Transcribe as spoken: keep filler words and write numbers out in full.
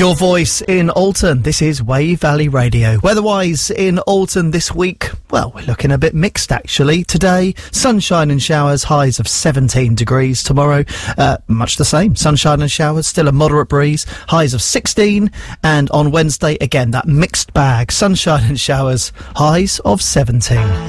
Your voice in Alton. This is Wave Valley Radio. Weather-wise in Alton this week, well, we're looking a bit mixed actually. Today, sunshine and showers, highs of seventeen degrees. Tomorrow, uh, much the same. Sunshine and showers, still a moderate breeze, highs of sixteen. And on Wednesday, again, that mixed bag. Sunshine and showers, highs of seventeen.